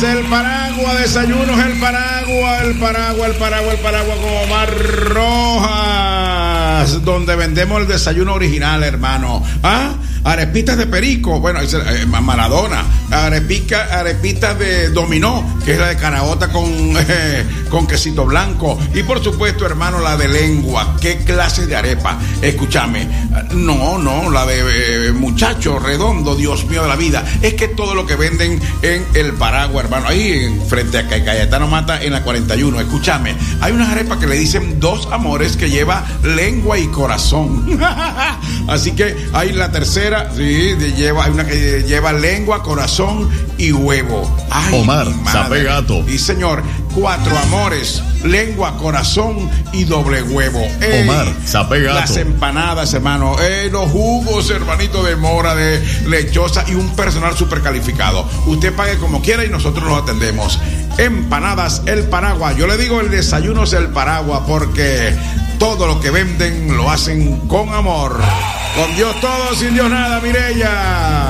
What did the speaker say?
es el paraguas, desayunos, el paraguas con Omar Rojas, donde vendemos el desayuno original, hermano. Arepitas de perico, bueno, Maradona, arepitas de dominó, que es la de caraota con quesito blanco, y por supuesto, hermano, la de lengua. ¿Qué clase de arepa? Escúchame, no, la de muchacho redondo, Dios mío de la vida. Es que todo lo que venden en el paraguas, hermano, ahí frente a Cayetano Mata en la 41, escúchame, hay unas arepas que le dicen dos amores, que lleva lengua y corazón. Así que hay la tercera. Sí, hay una que lleva lengua, corazón y huevo. Ay, Omar, sape gato. Y señor, 4 amores, lengua, corazón y doble huevo. Omar, sape gato. Las empanadas, hermano. Los jugos, hermanito, de mora, de lechosa y un personal super calificado. Usted pague como quiera y nosotros lo atendemos. Empanadas El Paraguas. Yo le digo, el desayuno es El Paraguas, porque todo lo que venden lo hacen con amor. Con Dios todo, sin Dios nada, Mireya.